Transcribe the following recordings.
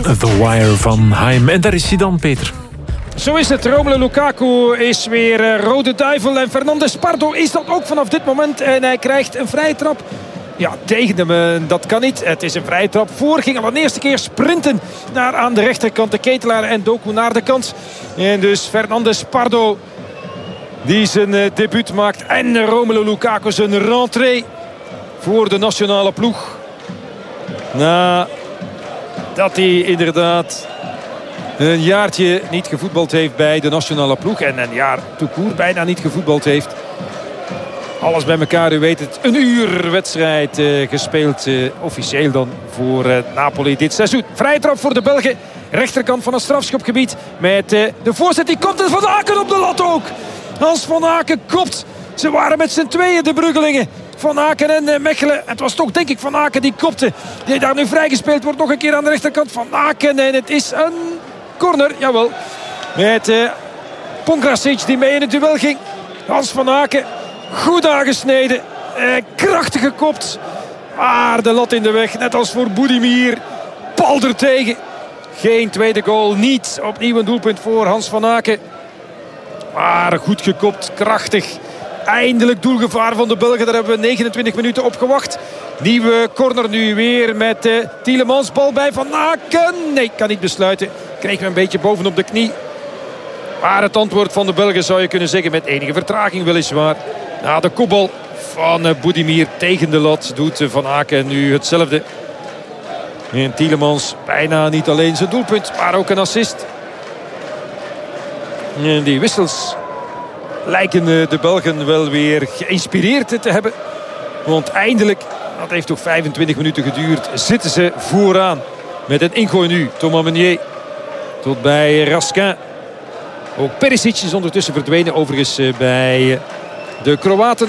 The Wire van Haim. En daar is hij dan, Peter. Zo is het. Romelu Lukaku is weer rode duivel. En Fernandes Pardo is dat ook vanaf dit moment. En hij krijgt een vrije trap. Ja, tegen hem, dat kan niet. Het is een vrije trap voor. Ging al een eerste keer sprinten naar aan de rechterkant. De Ketelaar en Doku naar de kant. En dus Fernandes Pardo die zijn debuut maakt. En Romelu Lukaku zijn rentrée voor de nationale ploeg. Nadat hij inderdaad een jaartje niet gevoetbald heeft bij de nationale ploeg. En een jaar tout court bijna niet gevoetbald heeft. Alles bij elkaar, u weet het. Een uur wedstrijd gespeeld. Officieel dan voor Napoli dit seizoen. Vrije trap voor de Belgen. Rechterkant van het strafschopgebied. Met de voorzet. Die komt er Van Aken op de lat ook. Hans Van Aken kopt. Ze waren met z'n tweeën de Bruggelingen. Van Aken en Mechelen. Het was toch denk ik Van Aken die kopte. Die daar nu vrijgespeeld wordt. Nog een keer aan de rechterkant. Van Aken. En het is een corner. Jawel. Met Pongracic die mee in het duel ging. Hans Van Aken. Goed aangesneden. Krachtig gekopt. Maar de lat in de weg. Net als voor Budimir. Bal er tegen. Geen tweede goal. Niet opnieuw een doelpunt voor Hans Van Aken. Maar goed gekopt. Krachtig. Eindelijk doelgevaar van de Belgen. Daar hebben we 29 minuten op gewacht. Nieuwe corner nu weer met Tielemans. Bal bij Van Aken. Nee, kan niet besluiten. Kreeg hem een beetje bovenop de knie. Maar het antwoord van de Belgen zou je kunnen zeggen met enige vertraging weliswaar. Na de kopbal van Budimir tegen de lat doet Van Aken nu hetzelfde. En Tielemans bijna niet alleen zijn doelpunt, maar ook een assist. En die wissels lijken de Belgen wel weer geïnspireerd te hebben. Want eindelijk, dat heeft toch 25 minuten geduurd, zitten ze vooraan. Met een ingooi nu, Thomas Meunier tot bij Raskin. Ook Perisic is ondertussen verdwenen overigens bij de Kroaten.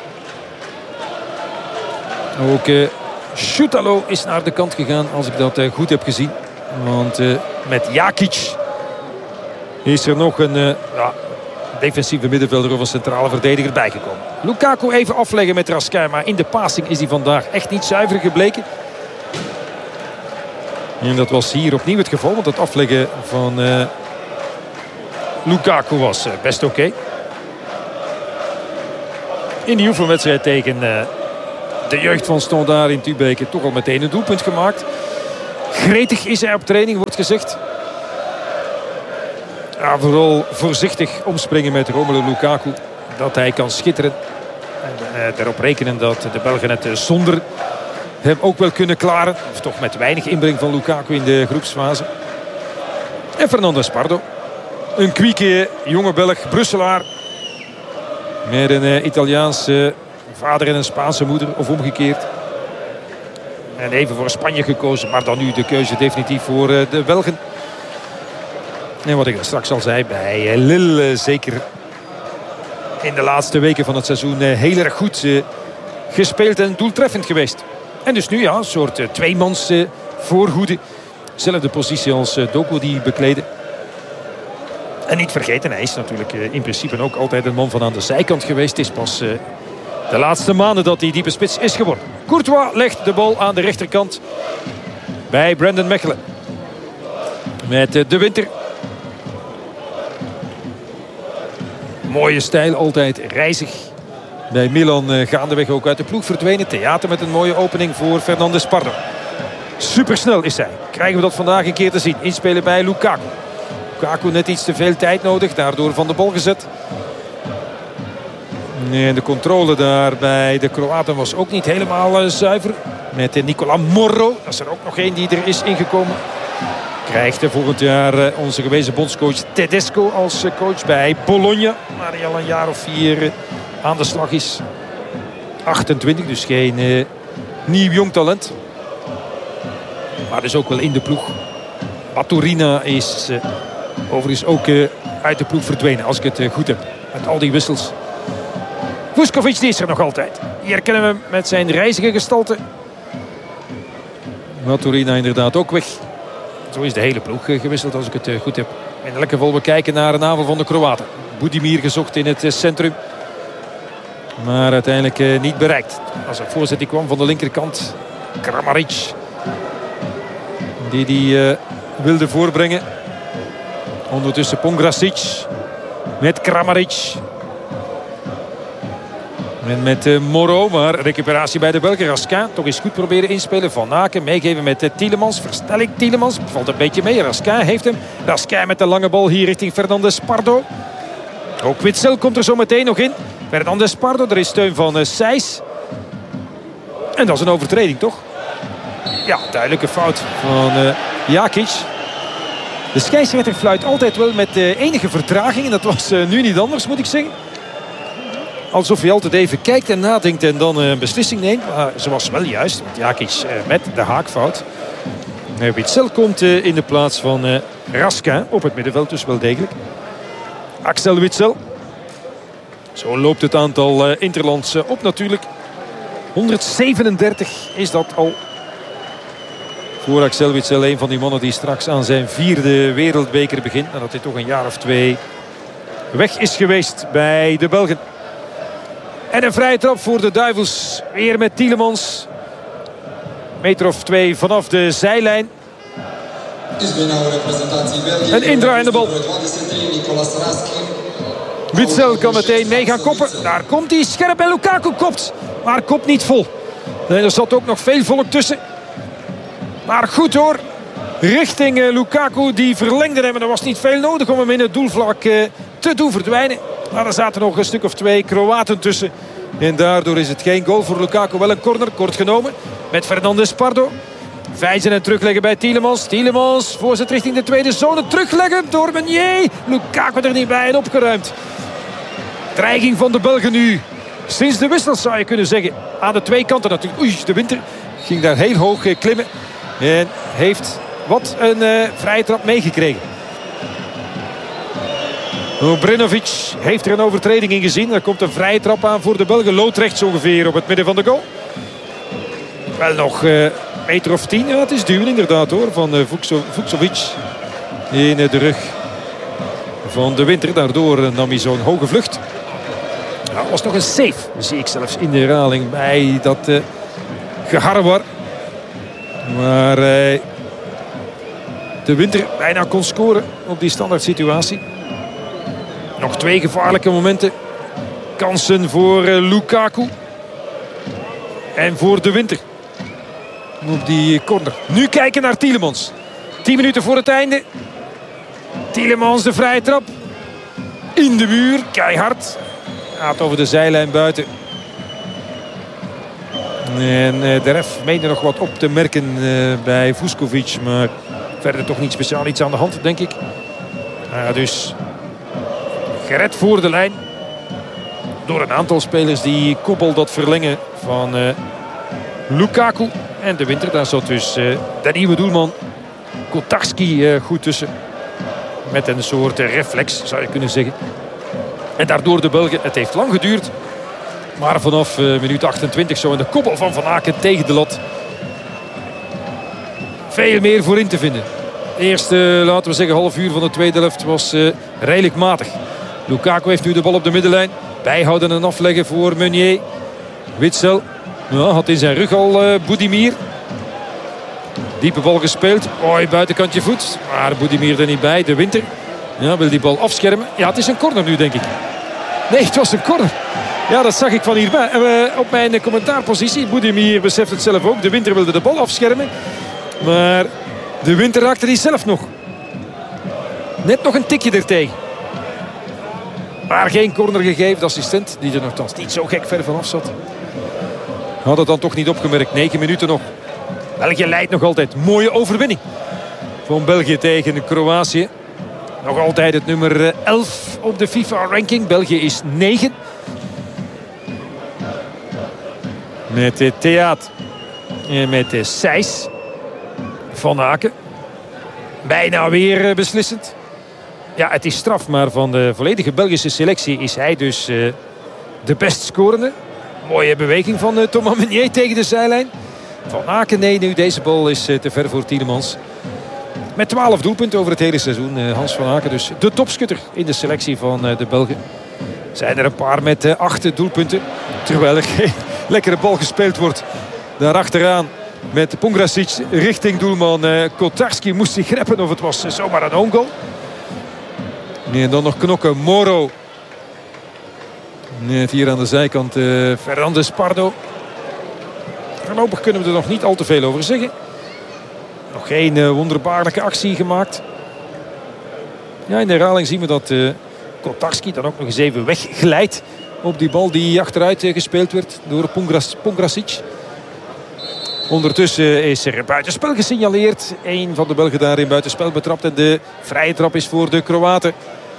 Ook Šutalo is naar de kant gegaan als ik dat goed heb gezien. Want met Jakic is er nog een defensieve middenvelder of een centrale verdediger bijgekomen. Lukaku even afleggen met Raskin. Maar in de passing is hij vandaag echt niet zuiver gebleken. En dat was hier opnieuw het geval. Want het afleggen van Lukaku was best oké. In die oefenwedstrijd tegen de jeugd van Standaard in Tubeke toch al meteen een doelpunt gemaakt. Gretig is hij op training, wordt gezegd. Ja, vooral voorzichtig omspringen met Romelu Lukaku. Dat hij kan schitteren. En daarop rekenen dat de Belgen het zonder hem ook wel kunnen klaren. Of toch met weinig inbreng van Lukaku in de groepsfase. En Fernandes Pardo. Een kwieke jonge Belg, Brusselaar. Met een Italiaanse vader en een Spaanse moeder. Of omgekeerd. En even voor Spanje gekozen. Maar dan nu de keuze definitief voor de Belgen. En wat ik straks al zei bij Lille. Zeker in de laatste weken van het seizoen heel erg goed gespeeld en doeltreffend geweest. En dus nu een soort tweemans voorhoede. Zelfde positie als Doku die bekleden. En niet vergeten, hij is natuurlijk in principe ook altijd een man van aan de zijkant geweest. Het is pas de laatste maanden dat hij diepe spits is geworden. Courtois legt de bal aan de rechterkant bij Brandon Mechelen. Met De Winter. Mooie stijl, altijd reizig. Bij Milan gaandeweg ook uit de ploeg verdwenen. Theater met een mooie opening voor Fernandes Pardo. Supersnel is hij. Krijgen we dat vandaag een keer te zien. Inspelen bij Lukaku. Lukaku net iets te veel tijd nodig. Daardoor van de bal gezet. En de controle daar bij de Kroaten was ook niet helemaal zuiver. Met Nicola Morro. Dat is er ook nog één die er is ingekomen. Krijgt volgend jaar onze gewezen bondscoach Tedesco als coach bij Bologna. Waar hij al een jaar of 4 aan de slag is. 28, dus geen nieuw jong talent. Maar dus ook wel in de ploeg. Baturina is overigens ook uit de ploeg verdwenen. Als ik het goed heb. Met al die wissels. Vuskovic die is er nog altijd. Hier herkennen we hem met zijn reizige gestalte. Baturina inderdaad ook weg. Zo is de hele ploeg gewisseld als ik het goed heb. In elk geval we kijken naar een aanval van de Kroaten. Budimir gezocht in het centrum. Maar uiteindelijk niet bereikt. Als een voorzet die kwam van de linkerkant. Kramaric. Die wilde voorbrengen. Ondertussen Pongracic met Kramaric. En met Moreau, maar recuperatie bij de Belgen. Raskin toch eens goed proberen inspelen. Van Aken meegeven met Tielemans. Verstelling Tielemans. Valt een beetje mee. Raskin heeft hem. Raskin met de lange bal hier richting Fernandes Pardo. Ook Witsel komt er zo meteen nog in. Fernandes Pardo, er is steun van Sijs. En dat is een overtreding, toch? Ja, duidelijke fout van Jakic. De scheidsrechter fluit altijd wel met enige vertraging. En dat was nu niet anders, moet ik zeggen. Alsof hij altijd even kijkt en nadenkt en dan een beslissing neemt. Maar ze was wel juist, want Jakic met de haakfout. Witsel komt in de plaats van Raskin op het middenveld, dus wel degelijk. Axel Witsel. Zo loopt het aantal interlands op natuurlijk. 137 is dat al. Voor Axel Witsel, een van die mannen die straks aan zijn 4e wereldbeker begint. Nadat hij toch een jaar of 2 weg is geweest bij de Belgen. En een vrije trap voor de Duivels. Weer met Tielemans. Meter of 2 vanaf de zijlijn. Een indraaiende bal. Witsel kan meteen mee gaan koppen. Daar komt hij scherp en Lukaku kopt. Maar kopt niet vol. En er zat ook nog veel volk tussen. Maar goed hoor. Richting Lukaku. Die verlengde hem. En er was niet veel nodig om hem in het doelvlak te doen verdwijnen. Maar er zaten nog een stuk of 2 Kroaten tussen. En daardoor is het geen goal voor Lukaku. Wel een corner, kort genomen. Met Fernandes Pardo. Vijzen en terugleggen bij Tielemans. Tielemans voorzet richting de tweede zone. Terugleggen door Meunier. Lukaku er niet bij en opgeruimd. Dreiging van de Belgen nu. Sinds de wissel zou je kunnen zeggen. Aan de twee kanten natuurlijk. Oei, de Winter ging daar heel hoog klimmen. En heeft wat een vrije trap meegekregen. Obrenovic heeft er een overtreding in gezien. Er komt een vrije trap aan voor de Belgen. Loodrechts ongeveer op het midden van de goal. Wel nog meter of 10. Ja, het is duwen inderdaad hoor. Van Vuksovic in de rug van de Winter. Daardoor nam hij zo'n hoge vlucht. Er was nog een save. Dat zie ik zelfs in de herhaling bij dat geharrewar. Maar de Winter bijna kon scoren op die standaard situatie. Nog 2 gevaarlijke momenten. Kansen voor Lukaku. En voor de Winter. Op die corner. Nu kijken naar Tielemans. 10 minuten voor het einde. Tielemans de vrije trap. In de muur. Keihard. Gaat over de zijlijn buiten. En de ref meende nog wat op te merken bij Vuskovic. Maar verder toch niet speciaal iets aan de hand, denk ik. Dus gered voor de lijn. Door een aantal spelers die koppel dat verlengen van Lukaku. En de Winter, daar zat dus de nieuwe doelman Kotarski goed tussen. Met een soort reflex, zou je kunnen zeggen. En daardoor de Belgen, het heeft lang geduurd. Maar vanaf minuut 28 zo in de koppel van Van Aken tegen de lat. Veel meer voor in te vinden. De eerste, laten we zeggen, half uur van de tweede helft was redelijk matig. Lukaku heeft nu de bal op de middenlijn. Bijhouden en afleggen voor Meunier. Witsel had in zijn rug al Budimir. Diepe bal gespeeld. Mooi buitenkantje voet. Maar Budimir er niet bij. De Winter wil die bal afschermen. Ja, het is een corner nu, denk ik. Nee, het was een corner. Ja, dat zag ik van hierbij. Op mijn commentaarpositie. Budimir beseft het zelf ook. De Winter wilde de bal afschermen. Maar de Winter raakte die zelf nog. Net nog een tikje ertegen. Maar geen corner gegeven. De assistent, die er nogthans niet zo gek ver vanaf zat, had het dan toch niet opgemerkt. 9 minuten nog. België leidt nog altijd. Mooie overwinning van België tegen Kroatië. Nog altijd het nummer 11 op de FIFA-ranking. België is 9. Met Theaat en met Sijs. Van Aken. Bijna weer beslissend. Ja, het is straf, maar van de volledige Belgische selectie is hij dus de best scorende. Mooie beweging van Thomas Meunier tegen de zijlijn. Van Aken, nee, nu deze bal is te ver voor Tielemans. Met 12 doelpunten over het hele seizoen. Hans van Aken dus de topschutter in de selectie van de Belgen. Zijn er een paar met 8 doelpunten. Terwijl er geen lekkere bal gespeeld wordt. Daarachteraan Met Pongracic richting doelman Kotarski. Moest zich greppen of het was zomaar een own goal. En dan nog knokken. Moro. Net hier aan de zijkant Fernandes Pardo. Voorlopig kunnen we er nog niet al te veel over zeggen. Nog geen wonderbaarlijke actie gemaakt. Ja, in de herhaling zien we dat Kotarski dan ook nog eens even wegglijdt op die bal die achteruit gespeeld werd door Pongracic. Ondertussen is er buitenspel gesignaleerd. Eén van de Belgen daar in buitenspel betrapt. En de vrije trap is voor de Kroaten.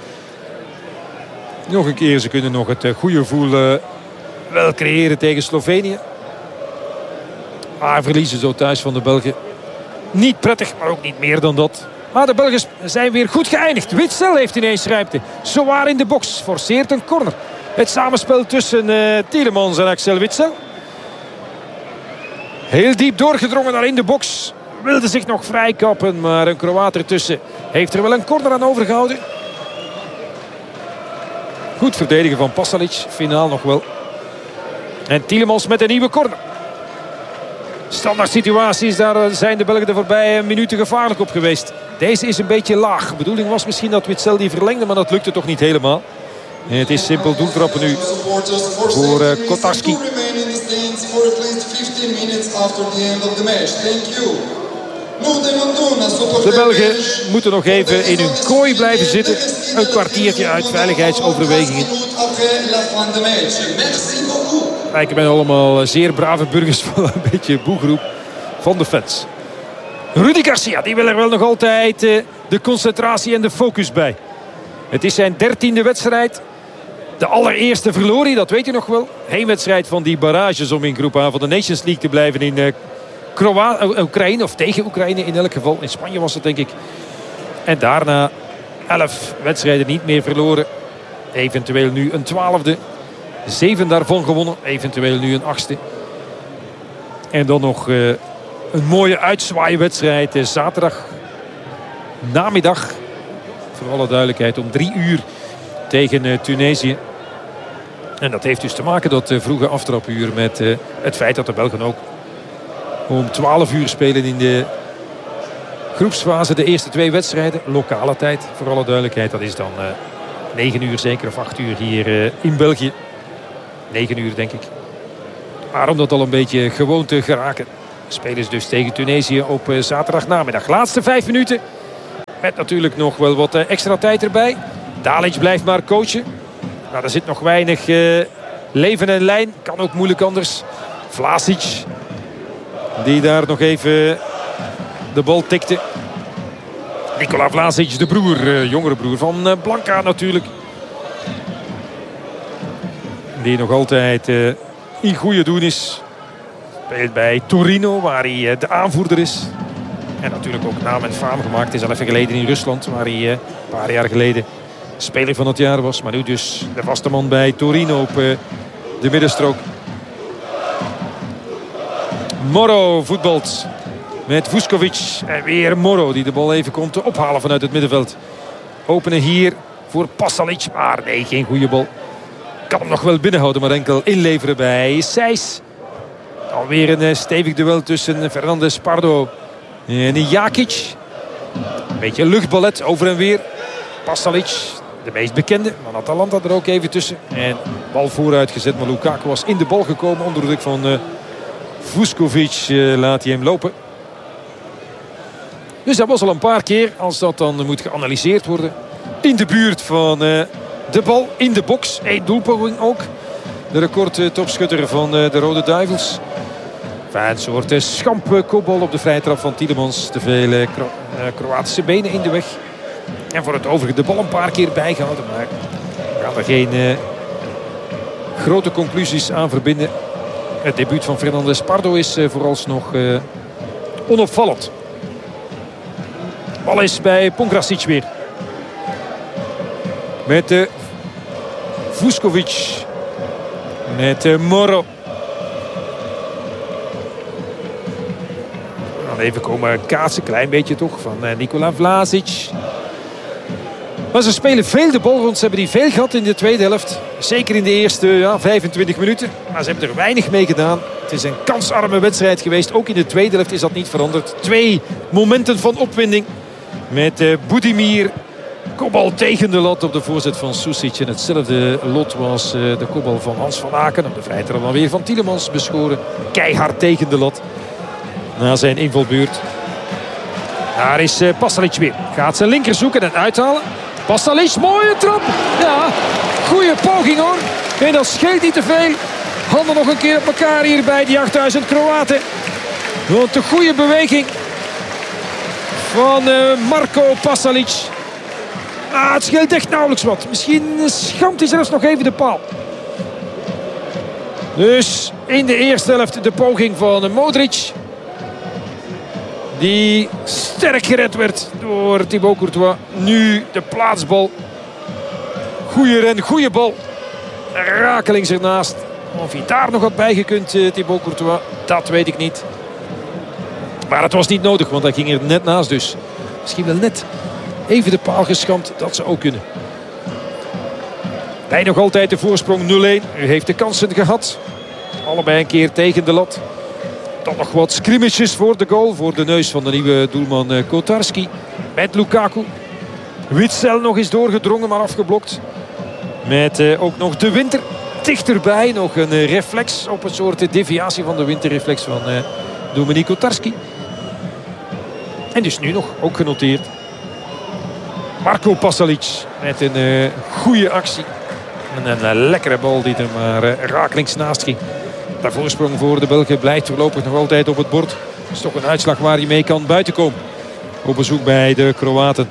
Nog een keer, ze kunnen nog het goede gevoel wel creëren tegen Slovenië. Maar verliezen zo thuis van de Belgen. Niet prettig, maar ook niet meer dan dat. Maar de Belgen zijn weer goed geëindigd. Witsel heeft ineens ruimte. Zowaar in de box. Forceert een corner. Het samenspel tussen Tielemans en Axel Witsel. Heel diep doorgedrongen naar in de box. Wilde zich nog vrijkappen. Maar een Kroaat ertussen heeft er wel een corner aan overgehouden. Goed verdedigen van Pasalic. Finaal nog wel. En Tielemans met een nieuwe corner. Standaard situaties, daar zijn de Belgen de voorbije minuten gevaarlijk op geweest. Deze is een beetje laag. De bedoeling was misschien dat Witsel die verlengde, maar dat lukte toch niet helemaal. En het is simpel doeltrappen nu voor Kotarski. De Belgen moeten nog even in hun kooi blijven zitten. Een kwartiertje uit veiligheidsoverwegingen. Lijken mij allemaal zeer brave burgers van een beetje boegeroep van de fans. Rudi Garcia, die wil er wel nog altijd de concentratie en de focus bij. Het is zijn 13e wedstrijd. De allereerste verloor hij, dat weet je nog wel. Heenwedstrijd van die barrages om in groep A van de Nations League te blijven in Oekraïne. Of tegen Oekraïne in elk geval. In Spanje was het denk ik. En daarna 11 wedstrijden niet meer verloren. Eventueel nu een 12e. 7 daarvan gewonnen. Eventueel nu een 8e. En dan nog een mooie uitzwaaiwedstrijd. Zaterdag namiddag. Voor alle duidelijkheid om 3 uur tegen Tunesië. En dat heeft dus te maken, dat vroege aftrapuur, met het feit dat de Belgen ook om 12 uur spelen in de groepsfase. De eerste 2 wedstrijden. Lokale tijd, voor alle duidelijkheid. Dat is dan 9 uur zeker of 8 uur hier in België. 9 uur denk ik. Maar om dat al een beetje gewoon te geraken, spelen ze dus tegen Tunesië op zaterdagnamiddag. Laatste 5 minuten. Met natuurlijk nog wel wat extra tijd erbij. Dalic blijft maar coachen. Nou, er zit nog weinig leven en lijn. Kan ook moeilijk anders. Vlasic, die daar nog even de bal tikte. Nikola Vlasic, de broer, jongere broer van Blanca natuurlijk. Die nog altijd in goede doen is. Speelt bij Torino, waar hij de aanvoerder is. En natuurlijk ook naam en faam gemaakt is al even geleden in Rusland. Waar hij een paar jaar geleden speler van het jaar was. Maar nu dus de vaste man bij Torino op de middenstrook. Moro voetbalt met Vuskovic. En weer Moro die de bal even komt ophalen vanuit het middenveld. Openen hier voor Pasalic. Maar nee, geen goede bal. Kan hem nog wel binnenhouden, maar enkel inleveren bij Seis. Alweer een stevig duel tussen Fernandes Pardo en Jakic. Een beetje luchtballet over en weer. Pasalic, de meest bekende. Maar Atalanta er ook even tussen. En bal vooruit gezet, maar Lukaku was in de bal gekomen. Onder druk van Vuskovic laat hij hem lopen. Dus dat was al een paar keer. Als dat dan moet geanalyseerd worden. In de buurt van de bal, in de box. 1 doelpoging ook. De recordtopschutter van de Rode Duivels. Een soort schamp-kopbal op de vrije trap van Tielemans. Te veel Kroatische benen in de weg. En voor het overige de bal een paar keer bijgehouden. Maar we gaan er geen grote conclusies aan verbinden. Het debuut van Fernandes Pardo is vooralsnog onopvallend. Bal is bij Pongracic weer. Met Vuskovic. Met Moro. Dan even komen kaatsen, klein beetje toch, van Nikola Vlasic. Maar ze spelen veel de bal rond. Ze hebben die veel gehad in de tweede helft. Zeker in de eerste 25 minuten. Maar ze hebben er weinig mee gedaan Het is een kansarme wedstrijd geweest. Ook in de tweede helft is dat niet veranderd. 2 momenten van opwinding. Met Budimir. Kopbal tegen de lat op de voorzet van Susic. En hetzelfde lot was de kopbal van Hans van Aken. Op de vrije trap dan weer van Tielemans beschoren. Keihard tegen de lat. Na zijn invalbeurt. Daar is Pasalic weer. Gaat zijn linker zoeken en uithalen. Pasalic, mooie trap. Ja, goede poging hoor. En dat scheelt niet te veel. Handen nog een keer op elkaar hier bij die 8000 Kroaten. Want de goede beweging van Marko Pasalic. Het scheelt echt nauwelijks wat. Misschien schampt hij zelfs nog even de paal. Dus in de eerste helft de poging van Modric. Die sterk gered werd door Thibaut Courtois. Nu de plaatsbal. Goeie ren, goede bal. Rakelings ernaast. Of hij daar nog had bijgekund, Thibaut Courtois, dat weet ik niet. Maar het was niet nodig, want hij ging er net naast dus. Misschien wel net even de paal geschampt, dat zou ook kunnen. Bij nog altijd de voorsprong 0-1. U heeft de kansen gehad. Allebei een keer tegen de lat. Dan nog wat scrimmages voor de goal. Voor de neus van de nieuwe doelman Kotarski. Met Lukaku. Witsel nog eens doorgedrongen, maar afgeblokt. Met ook nog de Winter dichterbij. Nog een reflex op een soort deviatie van de winterreflex van Domenico Kotarski. En dus nu nog ook genoteerd. Marko Pasalic met een goede actie. En een lekkere bal die er maar rakelings naast ging. De voorsprong voor de Belgen blijft voorlopig nog altijd op het bord. Dat is toch een uitslag waar hij mee kan buitenkomen. Op bezoek bij de Kroaten.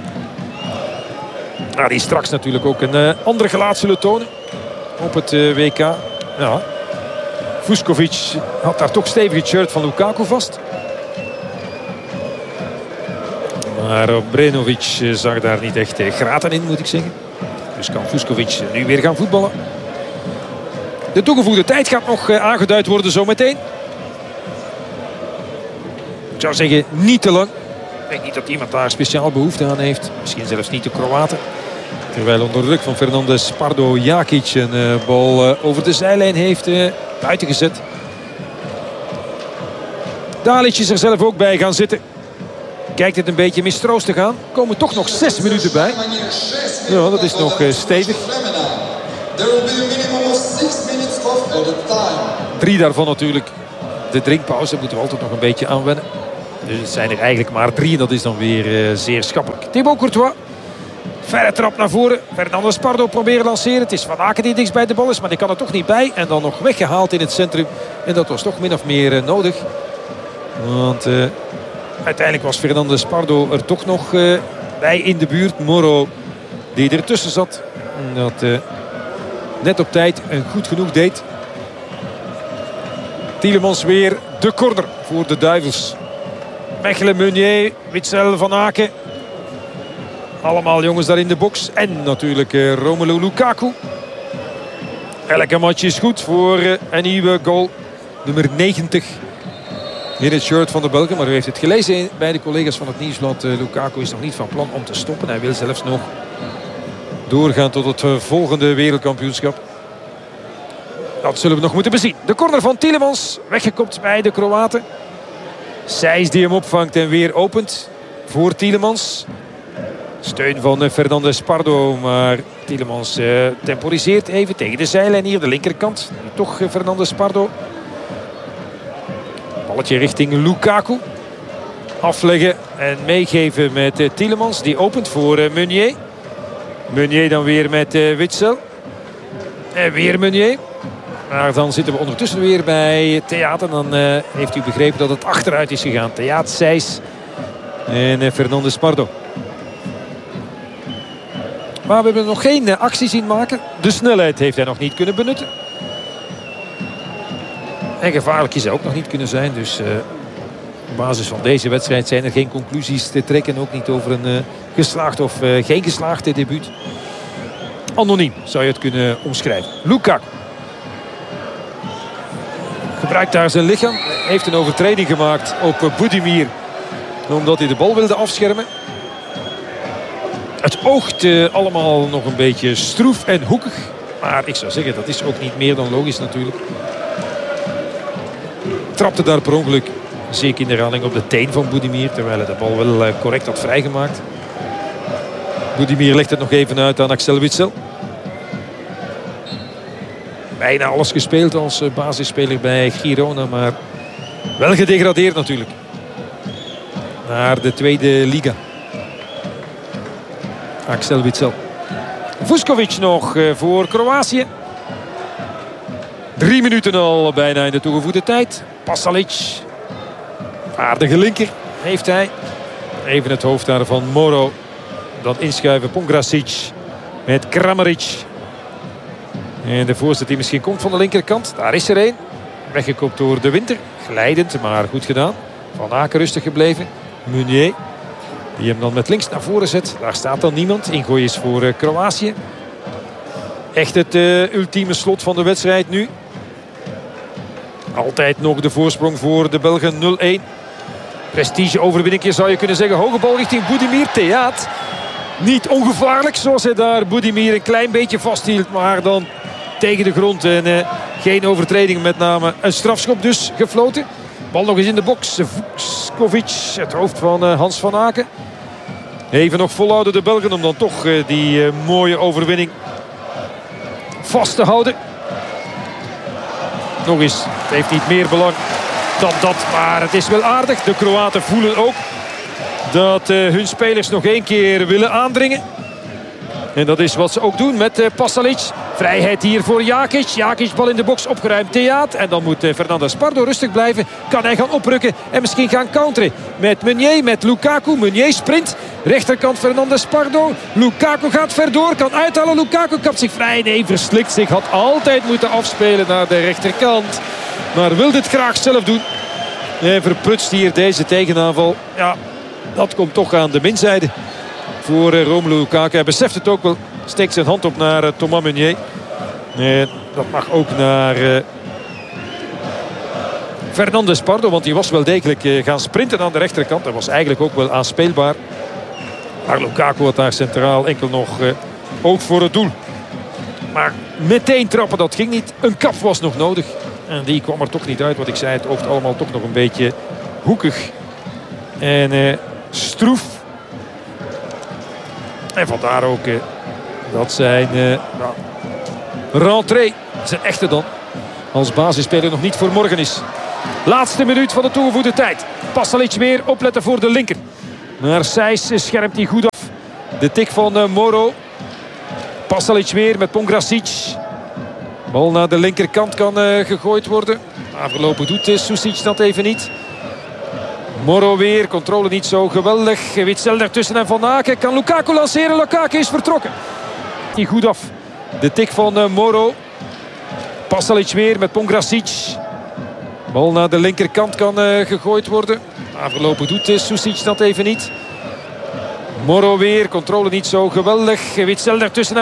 Nou, die straks natuurlijk ook een andere gelaat zullen tonen. Op het WK. Ja. Vuskovic had daar toch stevig het shirt van Lukaku vast. Maar Obrenovic zag daar niet echt graten in, moet ik zeggen. Dus kan Vuskovic nu weer gaan voetballen. De toegevoegde tijd gaat nog aangeduid worden zometeen. Ik zou zeggen niet te lang. Ik denk niet dat iemand daar speciaal behoefte aan heeft. Misschien zelfs niet de Kroaten. Terwijl onder druk van Fernandes Pardo Jakic een bal over de zijlijn heeft buiten gezet. Dalic is er zelf ook bij gaan zitten. Kijkt het een beetje mistroostig aan. Er komen toch nog 6 minuten bij. Ja, dat is nog stevig. 3 daarvan natuurlijk. De drinkpauze moeten we altijd nog een beetje aanwennen. Dus het zijn er eigenlijk maar 3 en dat is dan weer zeer schappelijk. Thibaut Courtois. Verre trap naar voren. Fernandes Pardo proberen lanceren. Het is Van Aken die dichtst bij de bal is, maar die kan er toch niet bij. En dan nog weggehaald in het centrum. En dat was toch min of meer nodig. Want uiteindelijk was Fernandes Pardo er toch nog bij in de buurt. Moro die ertussen zat. Dat net op tijd en goed genoeg deed. Tielemans weer de corner voor de Duivels. Mechelen, Meunier, Witsel, Van Aken. Allemaal jongens daar in de box. En natuurlijk Romelu Lukaku. Elke match is goed voor een nieuwe goal. Nummer 90 in het shirt van de Belgen. Maar u heeft het gelezen bij de collega's van het Nieuwsblad. Lukaku is nog niet van plan om te stoppen. Hij wil zelfs nog doorgaan tot het volgende wereldkampioenschap. Dat zullen we nog moeten bezien. De corner van Tielemans. Weggekopt bij de Kroaten. Sijs die hem opvangt en weer opent voor Tielemans. Steun van Fernandes Pardo. Maar Tielemans temporiseert even tegen de zijlijn hier. De linkerkant. Nu toch Fernandes Pardo. Balletje richting Lukaku. Afleggen en meegeven met Tielemans. Die opent voor Meunier. Meunier dan weer met Witsel. En weer Meunier. Maar dan zitten we ondertussen weer bij Theater. Dan heeft u begrepen dat het achteruit is gegaan. Theater, Sijs en Fernandes Pardo. Maar we hebben nog geen actie zien maken. De snelheid heeft hij nog niet kunnen benutten. En gevaarlijk is hij ook nog niet kunnen zijn. Dus op basis van deze wedstrijd zijn er geen conclusies te trekken. Ook niet over een geslaagd of geen geslaagd debuut. Anoniem zou je het kunnen omschrijven. Lukaku. Gebruikt daar zijn lichaam. Heeft een overtreding gemaakt op Budimir. Omdat hij de bal wilde afschermen. Het oogt allemaal nog een beetje stroef en hoekig. Maar ik zou zeggen, dat is ook niet meer dan logisch natuurlijk. Trapte daar per ongeluk, zeker in de herhaling, op de teen van Budimir. Terwijl hij de bal wel correct had vrijgemaakt. Budimir legt het nog even uit aan Axel Witsel. Bijna alles gespeeld als basisspeler bij Girona. Maar wel gedegradeerd natuurlijk. Naar de tweede liga. Axel Witsel. Vuskovic nog voor Kroatië. 3 minuten al bijna in de toegevoegde tijd. Pasalic. Aardige linker heeft hij. Even het hoofd daar van Moro. Dan inschuiven Pongracic met Kramaric. En de voorzet die misschien komt van de linkerkant. Daar is er één. Weggekopt door De Winter. Glijdend, maar goed gedaan. Van Aken rustig gebleven. Meunier. Die hem dan met links naar voren zet. Daar staat dan niemand. Ingooi is voor Kroatië. Echt het ultieme slot van de wedstrijd nu. Altijd nog de voorsprong voor de Belgen 0-1. Prestige overwinningje zou je kunnen zeggen. Hoge bal richting Budimir. Theaat. Niet ongevaarlijk zoals hij daar Budimir een klein beetje vasthield. Maar dan tegen de grond. En geen overtreding, met name een strafschop dus gefloten. Bal nog eens in de box. Vuskovic, het hoofd van Hans van Aken. Even nog volhouden de Belgen om dan toch die mooie overwinning vast te houden. Nog eens, het heeft niet meer belang dan dat, maar het is wel aardig. De Kroaten voelen ook dat hun spelers nog 1 keer willen aandringen. En dat is wat ze ook doen met Pasalic. Vrijheid hier voor Jakic. Jakic bal in de box, opgeruimd Theaat. En dan moet Fernandes Pardo rustig blijven. Kan hij gaan oprukken en misschien gaan counteren. Met Meunier, met Lukaku. Meunier sprint. Rechterkant Fernandes Pardo. Lukaku gaat verdoor. Kan uithalen. Lukaku kapt zich vrij. Nee, verslikt zich. Had altijd moeten afspelen naar de rechterkant. Maar wil dit graag zelf doen. En verprutst hier deze tegenaanval. Ja, dat komt toch aan de minzijde voor Romelu Lukaku. Hij beseft het ook wel. Steekt zijn hand op naar Thomas Meunier. Dat mag ook naar Fernandes Pardo. Want die was wel degelijk gaan sprinten aan de rechterkant. Dat was eigenlijk ook wel aanspeelbaar. Maar Lukaku had daar centraal enkel nog oog voor het doel. Maar meteen trappen, dat ging niet. Een kap was nog nodig. En die kwam er toch niet uit. Wat ik zei, het oogt allemaal toch nog een beetje hoekig. En stroef. En vandaar ook dat zijn rentree, zijn echte dan, als basisspeler nog niet voor morgen is. Laatste minuut van de toegevoegde tijd. Pasalic weer, opletten voor de linker. Maar Sijs schermt hij goed af. De tik van Moro. Pasalic weer met Pongracic. Bal naar de linkerkant kan gegooid worden. Maar voorlopig doet Susic dat even niet. Moro weer, controle niet zo geweldig. Witsel ertussen en Van Aken. Kan Lukaku lanceren? Lukaku is vertrokken. Die goed af. De tik van Moro. Pasalic weer met Pongracic. Bal naar de linkerkant kan gegooid worden. Maar voorlopig doet Susic dat even niet. Moro weer, controle niet zo geweldig. Witsel ertussen.